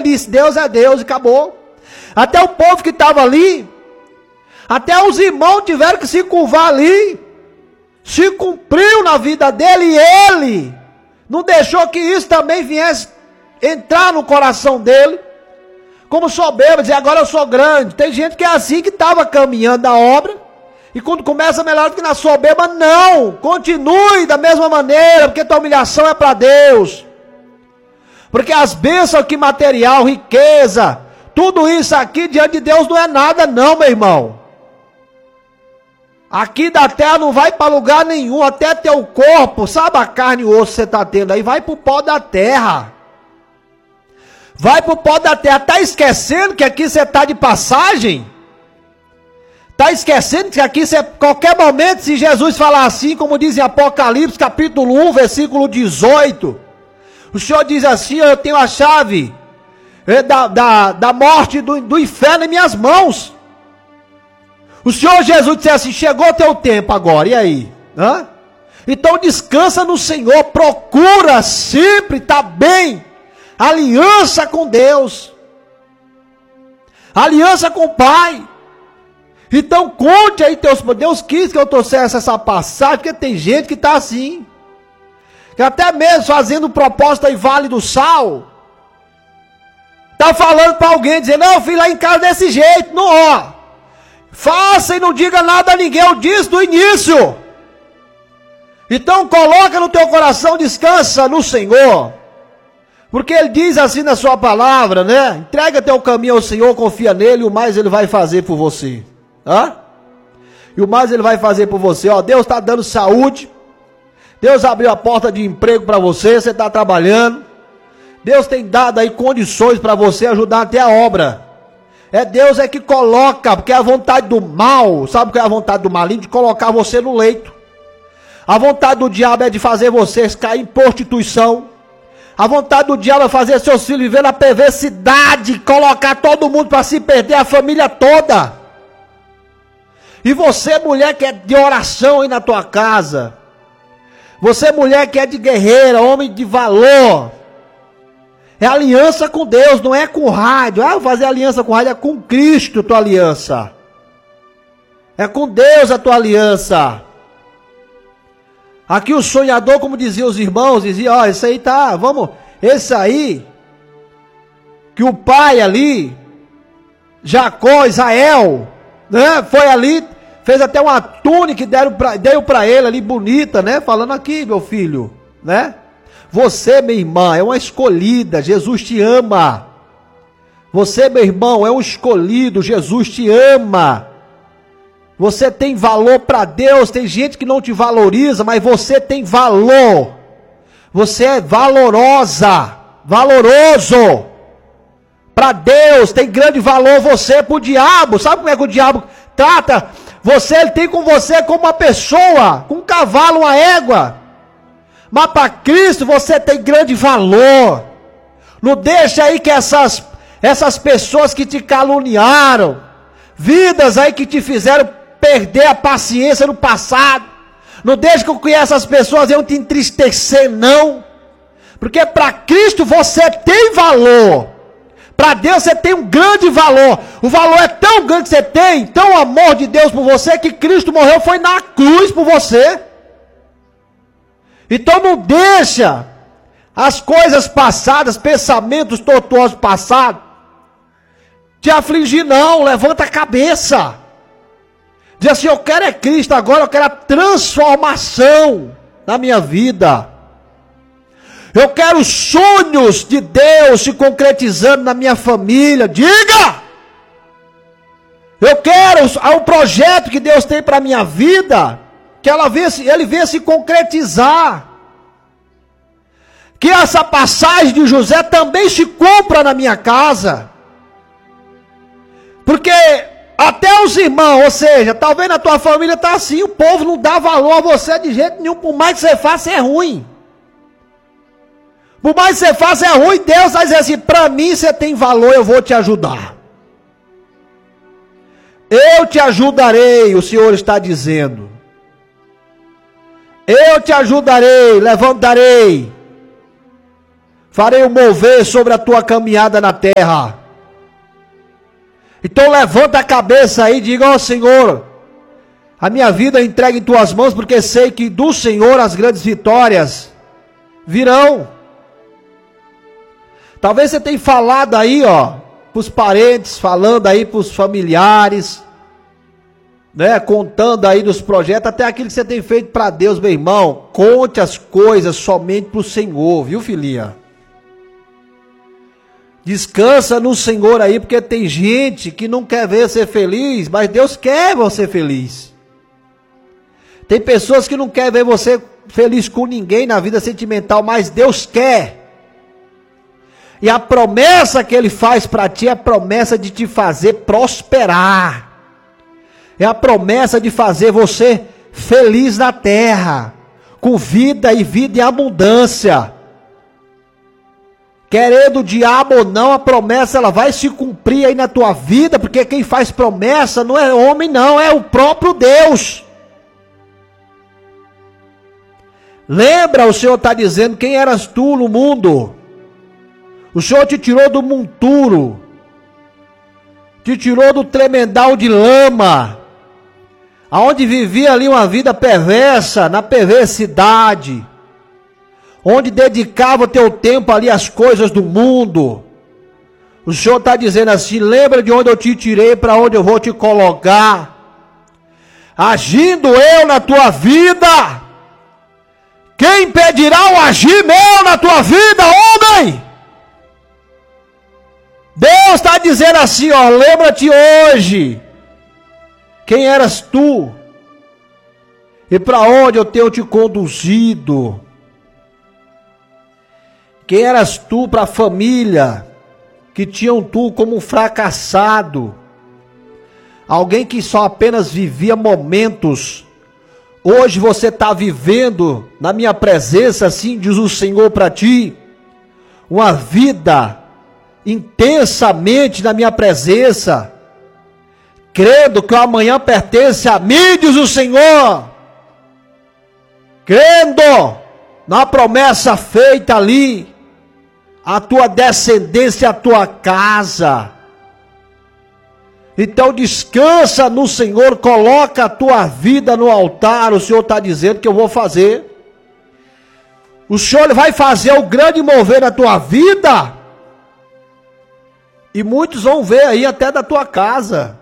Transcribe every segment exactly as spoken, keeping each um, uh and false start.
disse, Deus é Deus, e acabou. Até o povo que estava ali, até os irmãos tiveram que se curvar ali. Se cumpriu na vida dele e ele não deixou que isso também viesse entrar no coração dele. Como soberba, dizer, agora eu sou grande. Tem gente que é assim, que estava caminhando a obra, e quando começa melhor do que na soberba, não. Continue da mesma maneira, porque tua humilhação é para Deus. Porque as bênçãos aqui, material, riqueza, tudo isso aqui diante de Deus não é nada não, meu irmão. Aqui da terra não vai para lugar nenhum, até teu corpo, sabe a carne e o osso que você está tendo aí, vai para o pó da terra. Vai para o pó da terra. Está esquecendo que aqui você está de passagem? Está esquecendo que aqui você, qualquer momento, se Jesus falar assim, como diz em Apocalipse, capítulo um, versículo dezoito, o Senhor diz assim, eu tenho a chave da, da, da morte do, do inferno em minhas mãos. O Senhor Jesus disse assim, chegou o teu tempo agora, e aí? Hã? Então descansa no Senhor, procura sempre estar bem, aliança com Deus, aliança com o Pai. Então conte aí teus, Deus quis que eu trouxesse essa passagem, porque tem gente que está assim, que até mesmo fazendo proposta em Vale do Sal, está falando para alguém, dizendo, não, eu fui lá em casa desse jeito, não, ó. Faça e não diga nada a ninguém, eu disse do início. Então coloca no teu coração, descansa no Senhor. Porque Ele diz assim na sua palavra, né? Entrega teu caminho ao Senhor, confia nele, e o mais Ele vai fazer por você. Hã? E o mais Ele vai fazer por você. Ó, Deus está dando saúde. Deus abriu a porta de emprego para você, você está trabalhando. Deus tem dado aí condições para você ajudar até a obra. É Deus é que coloca, porque a vontade do mal, sabe o que é a vontade do maligno? De colocar você no leito. A vontade do diabo é de fazer vocês cair em prostituição. A vontade do diabo é fazer seus filhos viver na perversidade, colocar todo mundo para se perder, a família toda. E você, mulher que é de oração aí na tua casa, você, mulher que é de guerreira, homem de valor, é aliança com Deus, não é com rádio. Ah, vou fazer aliança com rádio, é com Cristo a tua aliança. É com Deus a tua aliança. Aqui o sonhador, como diziam os irmãos, dizia, ó, esse aí tá, vamos, esse aí, que o pai ali, Jacó, Israel, né, foi ali, fez até uma túnica que deram pra, deu para ele ali, bonita, né, falando aqui, meu filho, né. Você, minha irmã, é uma escolhida, Jesus te ama. Você, meu irmão, é um escolhido, Jesus te ama. Você tem valor para Deus, tem gente que não te valoriza, mas você tem valor. Você é valorosa, valoroso. Para Deus tem grande valor, você para o diabo. Sabe como é que o diabo trata? Você, ele tem com você como uma pessoa, com um cavalo, uma égua. Mas para Cristo você tem grande valor. Não deixa aí que essas, essas pessoas que te caluniaram, vidas aí que te fizeram perder a paciência no passado, não deixa que essas pessoas venham te entristecer, não. Porque para Cristo você tem valor. Para Deus você tem um grande valor. O valor é tão grande que você tem, tão amor de Deus por você, que Cristo morreu, foi na cruz por você. Então não deixa as coisas passadas, pensamentos tortuosos passados, te afligir não, levanta a cabeça. Diz assim, eu quero é Cristo agora, eu quero a transformação na minha vida. Eu quero os sonhos de Deus se concretizando na minha família, diga! Eu quero o projeto que Deus tem para a minha vida, que ela venha, ele venha se concretizar. Que essa passagem de José também se cumpra na minha casa. Porque até os irmãos, ou seja, talvez na tua família está assim, o povo não dá valor a você de jeito nenhum, por mais que você faça é ruim. Por mais que você faça é ruim, Deus vai dizer assim, para mim você tem valor, eu vou te ajudar. Eu te ajudarei, o Senhor está dizendo. Eu te ajudarei, levantarei. farei um mover sobre a tua caminhada na terra. Então levanta a cabeça aí e diga: ó Senhor, a minha vida entregue em tuas mãos, porque sei que do Senhor as grandes vitórias virão. Talvez você tenha falado aí, ó, para os parentes, falando aí para os familiares, né, contando aí dos projetos, até aquilo que você tem feito para Deus, meu irmão. Conte as coisas somente para o Senhor, viu, filhinha? Descansa no Senhor aí, porque tem gente que não quer ver você feliz, mas Deus quer você feliz. Tem pessoas que não querem ver você feliz com ninguém na vida sentimental, mas Deus quer. E a promessa que Ele faz para ti é a promessa de te fazer prosperar. É a promessa de fazer você feliz na terra, com vida e vida em abundância. Querendo o diabo ou não, a promessa ela vai se cumprir aí na tua vida, porque quem faz promessa não é homem não, é o próprio Deus. Lembra, o Senhor está dizendo: quem eras tu no mundo? O Senhor te tirou do monturo, te tirou do tremendal de lama, aonde vivia ali uma vida perversa, na perversidade, onde dedicava o teu tempo ali às coisas do mundo. O Senhor está dizendo assim: lembra de onde eu te tirei, para onde eu vou te colocar. Agindo eu na tua vida, quem impedirá o agir meu na tua vida, homem? Deus está dizendo assim, ó, lembra-te hoje, quem eras tu, e para onde eu tenho te conduzido. Quem eras tu para a família, que tinham tu como um fracassado, alguém que só apenas vivia momentos. Hoje você está vivendo na minha presença, assim diz o Senhor para ti, uma vida intensamente na minha presença, crendo que o amanhã pertence a mim, diz o Senhor, crendo na promessa feita ali, a tua descendência, a tua casa. Então descansa no Senhor, coloca a tua vida no altar. O Senhor está dizendo que eu vou fazer. O Senhor vai fazer o grande mover na tua vida. E muitos vão ver aí até da tua casa.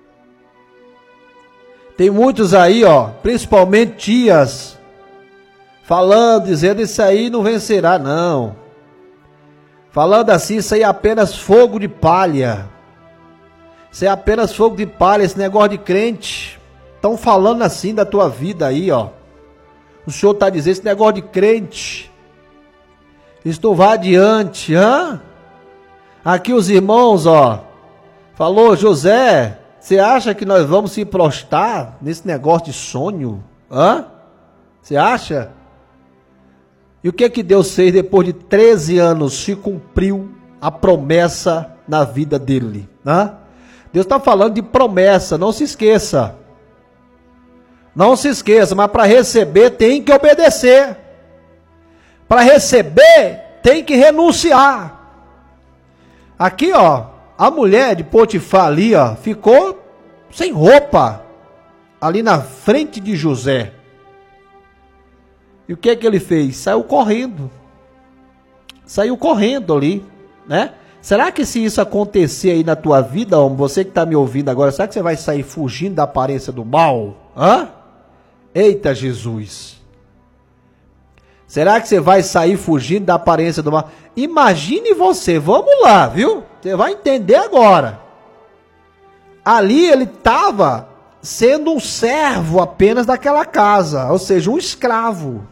Tem muitos aí, ó, principalmente tias, falando, dizendo: isso aí não vencerá não. Falando assim: isso aí é apenas fogo de palha. Isso é apenas fogo de palha, esse negócio de crente. Estão falando assim da tua vida aí, ó. O Senhor está dizendo: esse negócio de crente, isso não vai adiante, hã? Aqui os irmãos, ó, falou: José, você acha que nós vamos se prostrar nesse negócio de sonho? Hã? Você acha? E o que que Deus fez depois de treze anos? Se cumpriu a promessa na vida dele. Hã? Deus está falando de promessa, não se esqueça. Não se esqueça, mas para receber tem que obedecer. Para receber tem que renunciar. Aqui, ó, a mulher de Potifar ali, ó, ficou sem roupa ali na frente de José. E o que é que ele fez? Saiu correndo. Saiu correndo ali, né? Será que se isso acontecer aí na tua vida, homem, você que está me ouvindo agora, será que você vai sair fugindo da aparência do mal? Hã? Eita Jesus! Será que você vai sair fugindo da aparência do mal? Imagine você, vamos lá, viu? Você vai entender agora. Ali ele estava sendo um servo apenas daquela casa, ou seja, um escravo.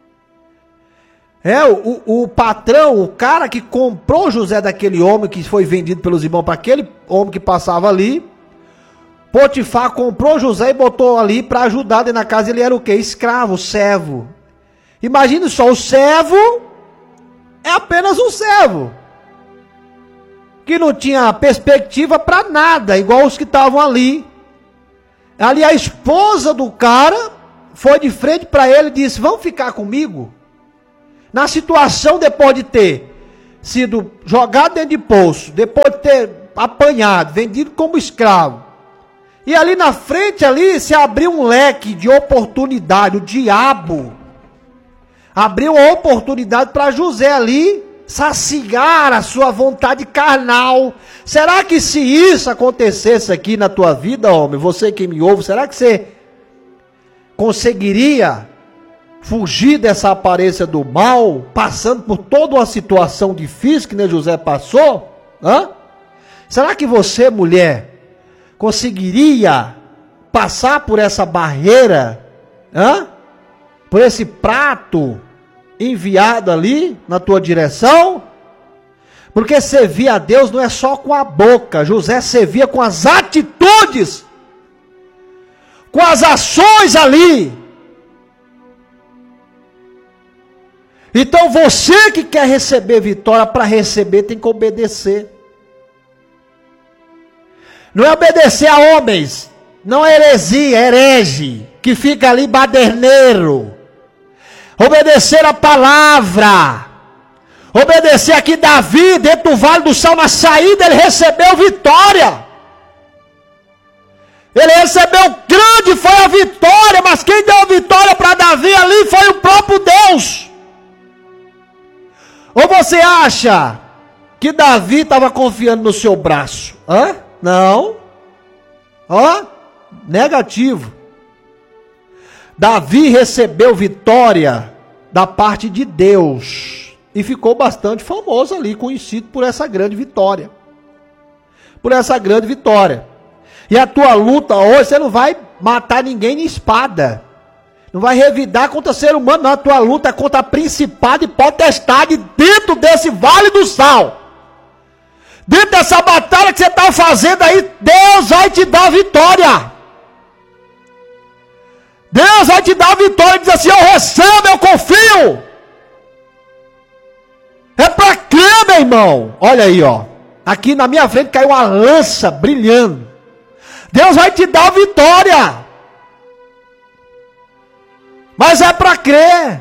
É, o, o patrão, o cara que comprou José daquele homem que foi vendido pelos irmãos para aquele homem que passava ali, Potifar comprou José e botou ali para ajudar dentro da casa. Ele era o quê? Escravo, servo. Imagine só, o servo é apenas um servo, que não tinha perspectiva para nada, igual os que estavam ali. Ali a esposa do cara foi de frente para ele e disse: vamos ficar comigo? Na situação depois de ter sido jogado dentro de poço, depois de ter apanhado, vendido como escravo. E ali na frente, ali, se abriu um leque de oportunidade. O diabo abriu uma oportunidade para José ali saciar a sua vontade carnal. Será que se isso acontecesse aqui na tua vida, homem, você que me ouve, será que você conseguiria fugir dessa aparência do mal, passando por toda uma situação difícil que nem José passou? Hã? Será que você, mulher, conseguiria passar por essa barreira, hã? Por esse prato enviado ali na tua direção? Porque servir a Deus não é só com a boca. José servia com as atitudes, com as ações ali. Então você que quer receber vitória, para receber tem que obedecer. Não é obedecer a homens, não é heresia, é herege, que fica ali baderneiro. Obedecer a palavra. Obedecer aqui Davi, dentro do Vale do Sal, na saída ele recebeu vitória. Ele recebeu grande, foi a vitória, mas quem deu a vitória para Davi ali foi o próprio Deus. Ou você acha que Davi estava confiando no seu braço? Hã? Não. Ó, negativo. Davi recebeu vitória da parte de Deus e ficou bastante famoso ali, conhecido por essa grande vitória. Por essa grande vitória. E a tua luta hoje, você não vai matar ninguém em espada. Não vai revidar contra ser humano, não. A tua luta é contra principado e potestade dentro desse vale do sal. Dentro dessa batalha que você está fazendo aí, Deus vai te dar vitória. Deus vai te dar vitória. Diz assim: eu recebo, eu confio. É para crer, meu irmão. Olha aí, ó. Aqui na minha frente caiu uma lança brilhando. Deus vai te dar vitória. Mas é para crer.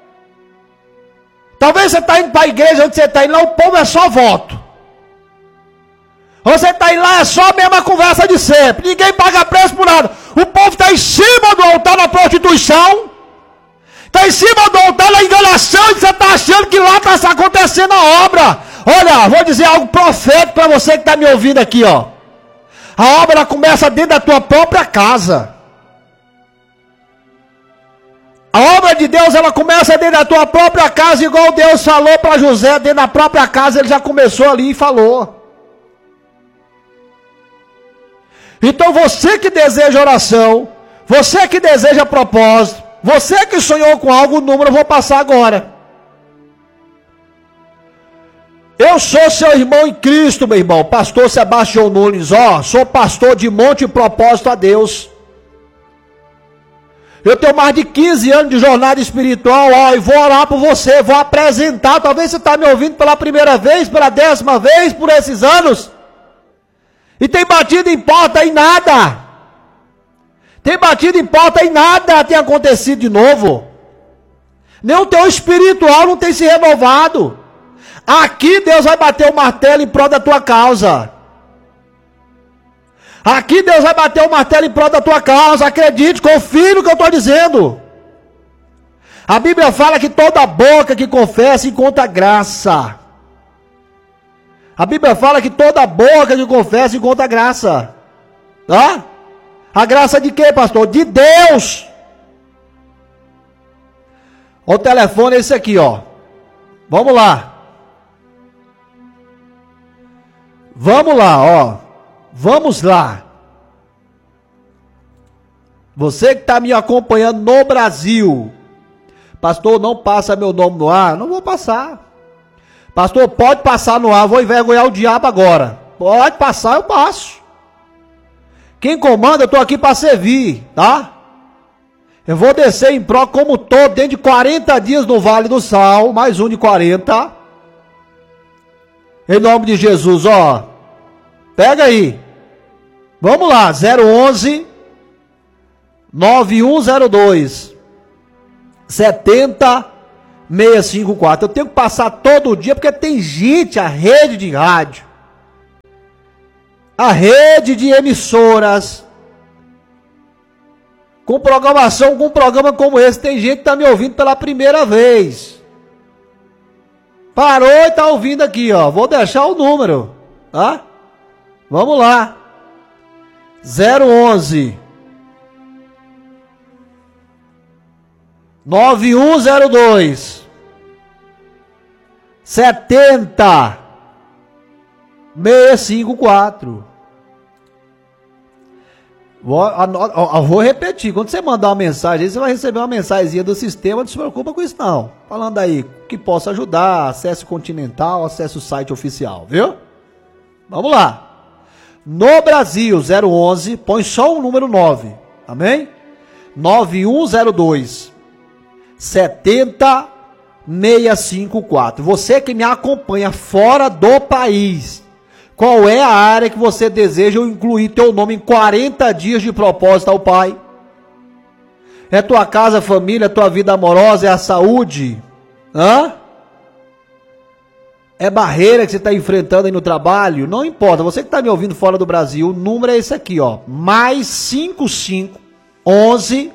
Talvez você está indo para a igreja onde você está indo lá, o povo é só voto. Você está indo lá, é só a mesma conversa de sempre. Ninguém paga preço por nada. O povo está em cima do altar na prostituição. Está em cima do altar na enganação. E você está achando que lá está acontecendo a obra. Olha, vou dizer algo profético para você que está me ouvindo aqui, ó. A obra começa dentro da tua própria casa. A obra de Deus, ela começa dentro da tua própria casa, igual Deus falou para José, dentro da própria casa, ele já começou ali e falou. Então você que deseja oração, você que deseja propósito, você que sonhou com algo, o número eu vou passar agora. Eu sou seu irmão em Cristo, meu irmão, pastor Sebastião Nunes, ó, sou pastor de Monte Propósito a Deus. Eu tenho mais de quinze anos de jornada espiritual, ó, e vou orar por você, vou apresentar, talvez você está me ouvindo pela primeira vez, pela décima vez, por esses anos, e tem batido em porta e nada, tem batido em porta e nada tem acontecido de novo, nem o teu espiritual não tem se renovado. Aqui Deus vai bater o martelo em prol da tua causa. Aqui Deus vai bater o martelo em prol da tua causa. Acredite, confie no que eu estou dizendo. A Bíblia fala que toda boca que confessa encontra graça. A Bíblia fala que toda boca que confessa encontra graça. Tá? A graça de quê, pastor? De Deus. O telefone é esse aqui, ó. Vamos lá. Vamos lá, ó. Vamos lá. Você que está me acompanhando no Brasil. Pastor, não passa meu nome no ar. Não vou passar. Pastor, pode passar no ar. Vou envergonhar o diabo agora. Pode passar, eu passo. Quem comanda, eu estou aqui para servir, tá? Eu vou descer em pró como todo, dentro de quarenta dias no Vale do Sal. Mais um de quarenta. Em nome de Jesus, ó. Pega aí. Vamos lá, zero onze, nove um zero dois, setenta, seis cinco quatro. Eu tenho que passar todo dia, porque tem gente, a rede de rádio, a rede de emissoras, com programação, com um programa como esse, tem gente que tá me ouvindo pela primeira vez. Parou e tá ouvindo aqui, ó. Vou deixar o número, tá? Vamos lá. zero onze nove um zero dois setenta seis cinco quatro. Vou, vou repetir. Quando você mandar uma mensagem, você vai receber uma mensagem do sistema. Não se preocupa com isso não. Falando aí que possa ajudar, acesso continental, acesso ao site oficial, viu? Vamos lá. No Brasil, zero onze, põe só o número nove, amém? nove um zero dois setenta seis cinco quatro. Você que me acompanha fora do país, qual é a área que você deseja eu incluir teu nome em quarenta dias de propósito ao Pai? É tua casa, família, tua vida amorosa, é a saúde? Hã? É barreira que você está enfrentando aí no trabalho? Não importa, você que está me ouvindo fora do Brasil, o número é esse aqui, ó. Mais cinco cinco onze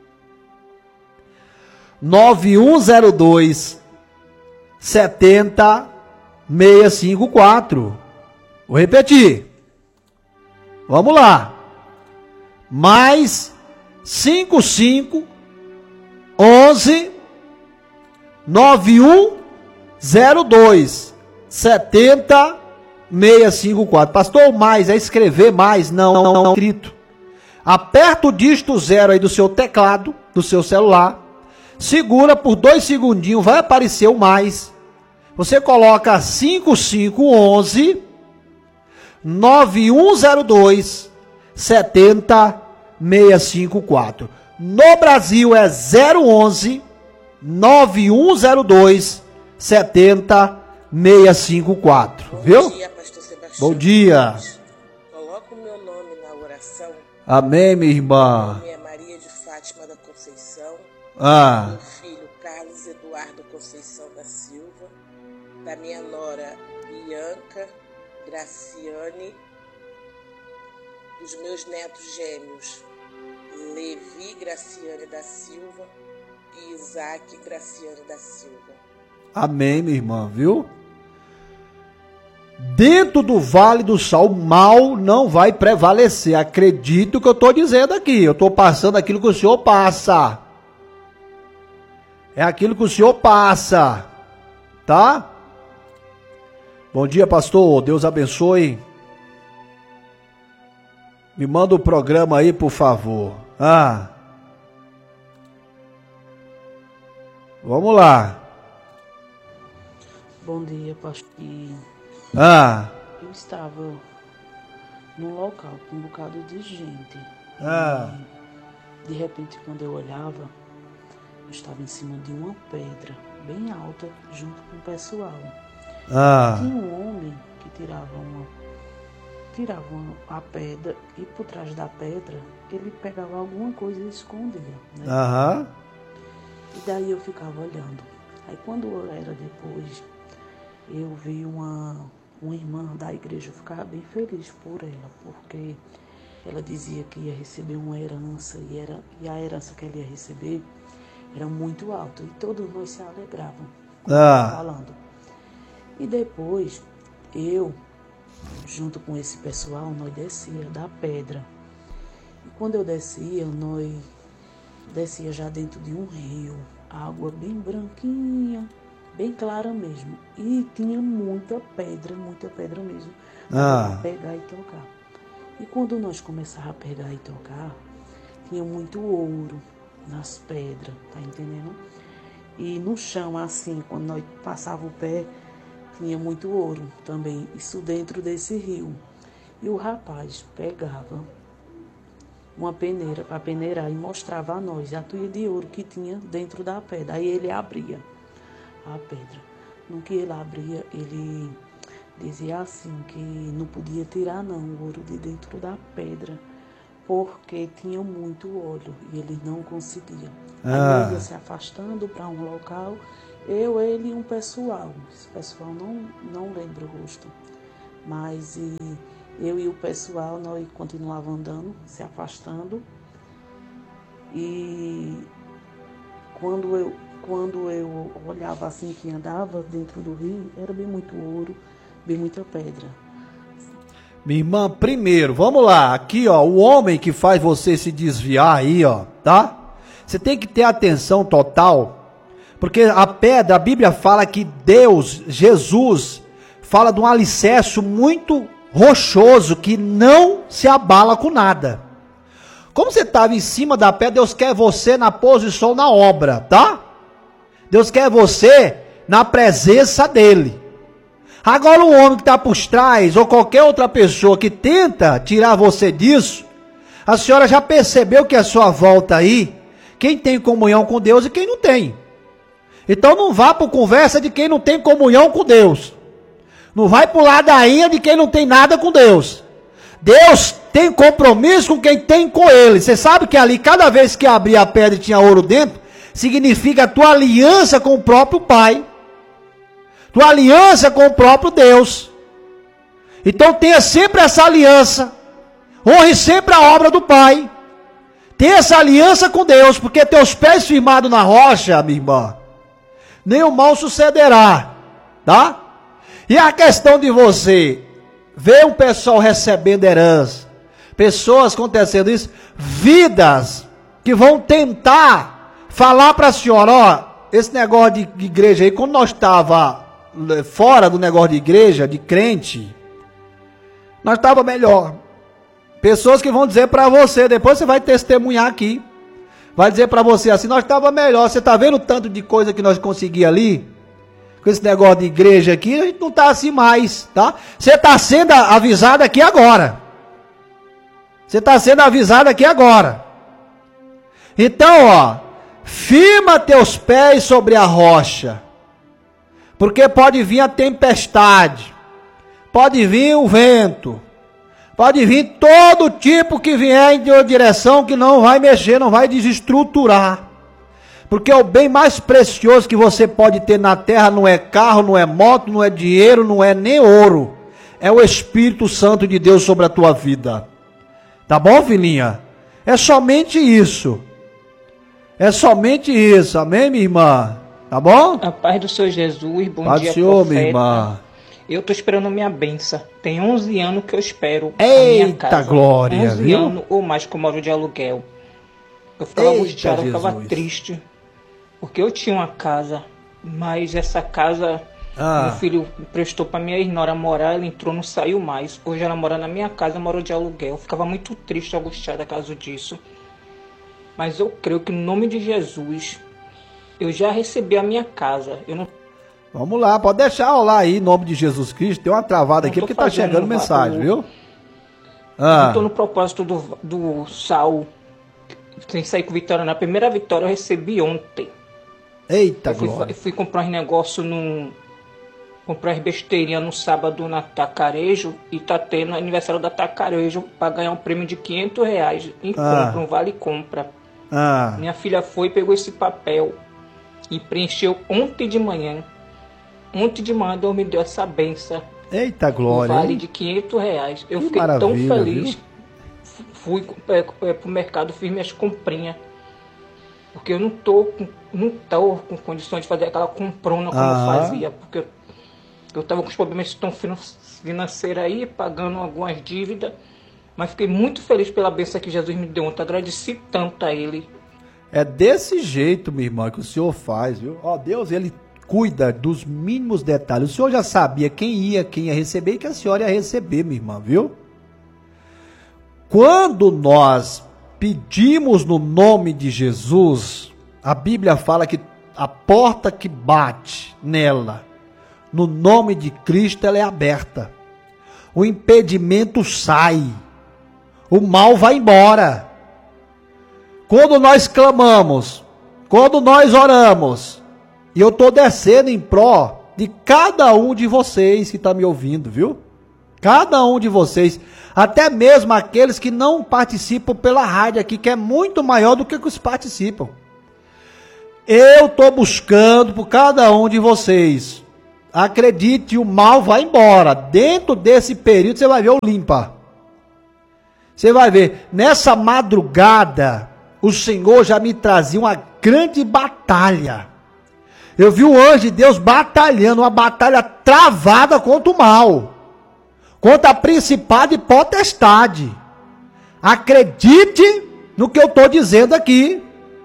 nove um zero dois setenta seis cinco quatro. Vou repetir. Vamos lá. Mais cinco cinco onze nove um zero dois setenta seis cinco quatro. Pastor, mais é escrever mais? Não, não, não, escrito. Aperta o dígito zero aí do seu teclado, do seu celular. Segura por dois segundinhos, vai aparecer o mais. Você coloca cinco cinco onze nove um zero dois setenta seis cinco quatro. No Brasil é zero onze nove um zero dois setenta seis cinco quatro. Viu? Bom dia, pastor Sebastião. Bom dia. Coloca o meu nome na oração. Amém, minha irmã. Meu nome é Maria de Fátima da Conceição. Ah. Meu filho Carlos Eduardo Conceição da Silva. Da minha nora Bianca Graciane. Dos meus netos gêmeos Levi Graciane da Silva e Isaac Graciane da Silva. Amém, minha irmã, viu? Dentro do Vale do Sol, o mal não vai prevalecer. Acredito que eu estou dizendo aqui. Eu estou passando aquilo que o Senhor passa. É aquilo que o Senhor passa. Tá? Bom dia, pastor. Deus abençoe. Me manda o programa aí, por favor. Ah. Vamos lá. Bom dia, pastor. Ah. Eu estava num local com um bocado de gente. Ah. E, de repente, quando eu olhava, eu estava em cima de uma pedra bem alta, junto com o pessoal. Ah. Tinha um homem que tirava uma tirava a pedra e por trás da pedra ele pegava alguma coisa e escondia, né? Aham. E daí eu ficava olhando. Aí quando era depois, eu vi uma, uma irmã da igreja, eu ficava bem feliz por ela, porque ela dizia que ia receber uma herança e, era, e a herança que ela ia receber era muito alta e todos nós se alegravam Ah. falando. E depois eu, junto com esse pessoal, nós descia da pedra. E quando eu descia, nós descia já dentro de um rio, água bem branquinha, bem clara mesmo. E tinha muita pedra, muita pedra mesmo, Ah. para pegar e tocar. E quando nós começávamos a pegar e tocar, tinha muito ouro nas pedras, tá entendendo? E no chão, assim, quando nós passávamos o pé, tinha muito ouro também, isso dentro desse rio. E o rapaz pegava uma peneira para peneirar e mostrava a nós a tuia de ouro que tinha dentro da pedra. Aí ele abria a pedra. No que ele abria, ele dizia assim que não podia tirar não o ouro de dentro da pedra, porque tinha muito óleo e ele não conseguia. Ah. Aí ele ia se afastando para um local, eu, ele e um pessoal. Esse pessoal não, não lembro o rosto. Mas e eu e o pessoal, nós continuávamos andando, se afastando. E quando eu, quando eu olhava assim que andava dentro do rio, era bem muito ouro, bem muita pedra. Minha irmã, primeiro, vamos lá, aqui ó, o homem que faz você se desviar aí ó, tá? Você tem que ter atenção total, porque a pedra, a Bíblia fala que Deus, Jesus, fala de um alicerce muito rochoso, que não se abala com nada. Como você estava em cima da pedra, Deus quer você na posição na obra, tá? Deus quer você na presença dele. Agora o homem que está por trás, ou qualquer outra pessoa que tenta tirar você disso, a senhora já percebeu que a sua volta aí, quem tem comunhão com Deus e quem não tem. Então não vá por conversa de quem não tem comunhão com Deus. Não vai por ladainha de quem não tem nada com Deus. Deus tem compromisso com quem tem com ele. Você sabe que ali, cada vez que abria a pedra e tinha ouro dentro, significa a tua aliança com o próprio Pai. Tua aliança com o próprio Deus. Então tenha sempre essa aliança. Honre sempre a obra do Pai. Tenha essa aliança com Deus, porque teus pés firmados na rocha, minha irmã, nenhum mal sucederá, tá? E a questão de você ver um pessoal recebendo herança, pessoas acontecendo isso, vidas que vão tentar falar para a senhora, ó, esse negócio de, de igreja aí, quando nós estava fora do negócio de igreja, de crente, nós estava melhor. Pessoas que vão dizer para você, depois você vai testemunhar aqui, vai dizer para você assim, nós estava melhor, você está vendo o tanto de coisa que nós conseguimos ali? Com esse negócio de igreja aqui, a gente não está assim mais, tá? Você está sendo avisado aqui agora. Você está sendo avisado aqui agora. Então, ó, firma teus pés sobre a rocha, porque pode vir a tempestade, pode vir o vento, pode vir todo tipo que vier em uma direção que não vai mexer, não vai desestruturar. Porque o bem mais precioso que você pode ter na terra não é carro, não é moto, não é dinheiro, não é nem ouro. É o Espírito Santo de Deus sobre a tua vida. Tá bom, filhinha? É somente isso. É somente isso. Amém, minha irmã? Tá bom? A paz do Senhor Jesus, bom paz dia, do Senhor, profeta. Minha irmã. Eu tô esperando minha benção. Tem onze anos que eu espero Eita, a minha casa. glória, onze viu? anos ou mais que eu moro de aluguel. Eu ficava Eita, angustiado, eu ficava Jesus. triste. Porque eu tinha uma casa, mas essa casa, Ah. meu filho prestou para minha ex-nora morar, ela entrou, não saiu mais. Hoje ela mora na minha casa, mora de aluguel. Eu ficava muito triste, angustiado a causa disso. Mas eu creio que no nome de Jesus, eu já recebi a minha casa. Eu não Vamos lá, pode deixar rolar aí em nome de Jesus Cristo. Tem uma travada Não aqui tô porque tá fazendo chegando um mensagem, vapo. viu? não Ah, estou no propósito do, do sal. Sem sair com vitória. Na primeira vitória eu recebi ontem. eita Eu fui, glória. eu fui comprar uns negócios no. Comprar as besteirinhas no sábado na Tacarejo. E tá tendo aniversário da Tacarejo para ganhar um prêmio de quinhentos reais em Ah. compra, um vale compra. Ah, Minha filha foi e pegou esse papel e preencheu ontem de manhã. Ontem de manhã Deus me deu essa benção. eita Um glória. vale hein? de quinhentos reais. Eu Que fiquei tão maravilha, feliz. viu? Fui é, é, pro mercado, fiz minhas comprinhas. Porque eu não tô, com, não tô com condições de fazer aquela comprona como Aham. eu fazia. Porque eu, eu tava com os problemas tão financeiros aí, pagando algumas dívidas. Mas fiquei muito feliz pela bênção que Jesus me deu ontem. Agradeci tanto a Ele. É desse jeito, minha irmã, que o Senhor faz, viu? Ó, Deus, Ele cuida dos mínimos detalhes. O Senhor já sabia quem ia, quem ia receber e que a senhora ia receber, minha irmã, viu? Quando nós pedimos no nome de Jesus, a Bíblia fala que a porta que bate nela, no nome de Cristo, ela é aberta. O impedimento sai. O mal vai embora. Quando nós clamamos, quando nós oramos, e eu estou descendo em pró de cada um de vocês que está me ouvindo, viu? Cada um de vocês, até mesmo aqueles que não participam pela rádio aqui, que é muito maior do que os que participam. Eu estou buscando por cada um de vocês. Acredite, o mal vai embora. Dentro desse período você vai ver o limpa. Você vai ver, nessa madrugada, o Senhor já me trazia uma grande batalha. Eu vi o anjo de Deus batalhando, uma batalha travada contra o mal. Contra a principado e potestade. Acredite no que eu estou dizendo aqui.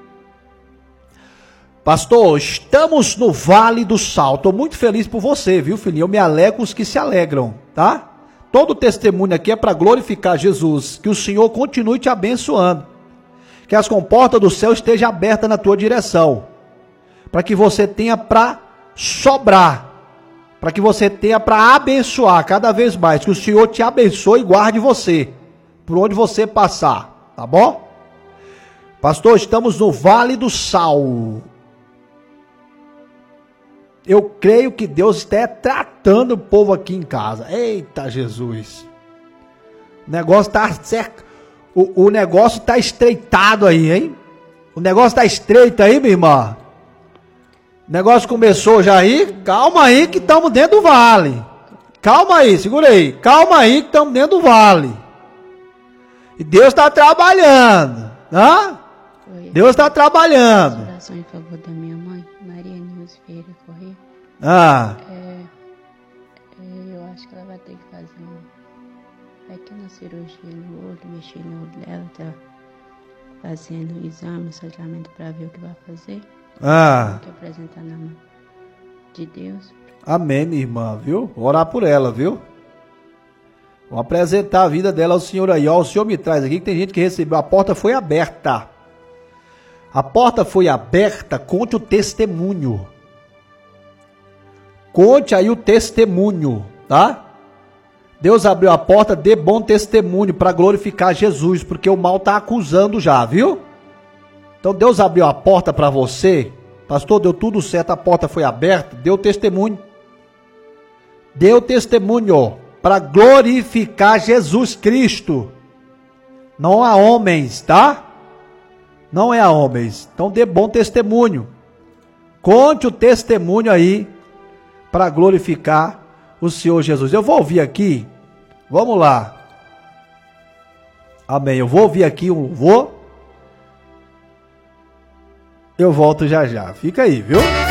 Pastor, estamos no Vale do Sal. Estou muito feliz por você, viu, filhinho? Eu me alegro com os que se alegram, tá? Todo testemunho aqui é para glorificar Jesus. Que o Senhor continue te abençoando. Que as comportas do céu estejam abertas na tua direção. Para que você tenha para sobrar. Para que você tenha para abençoar cada vez mais. Que o Senhor te abençoe e guarde você. Por onde você passar. Tá bom? Pastor, estamos no Vale do Sal. Eu creio que Deus está tratando o povo aqui em casa. Eita Jesus. O negócio está certo. O, o negócio está estreitado aí, hein? O negócio está estreito aí, minha irmã. O negócio começou já aí. Calma aí que estamos dentro do vale. Calma aí, segura aí. Calma aí que estamos dentro do vale. E Deus está trabalhando. Hã? Deus está trabalhando. Oração em favor da minha mãe, Maria Nilce Vieira Corrêa. Ah. É, é, eu acho que ela vai ter que fazer uma pequena cirurgia no olho, mexer no olho dela, tá fazendo um exame, um sangramento para ver o que vai fazer. Ah. Tem que apresentar na mão de Deus. Amém, minha irmã, viu? Vou orar por ela, viu? Vou apresentar a vida dela ao Senhor aí. Ó, o Senhor me traz aqui que tem gente que recebeu. A porta foi aberta. A porta foi aberta, conte o testemunho. Conte aí o testemunho, tá? Deus abriu a porta, dê bom testemunho para glorificar Jesus, porque o mal está acusando já, viu? Então Deus abriu a porta para você. Pastor, deu tudo certo, a porta foi aberta, deu testemunho. Deu testemunho para glorificar Jesus Cristo. Não há homens, tá? Não é a homens. Então dê bom testemunho. Conte o testemunho aí para glorificar o Senhor Jesus. Eu vou ouvir aqui. Vamos lá. Amém. Eu vou ouvir aqui um vou. Eu volto já já. Fica aí, viu?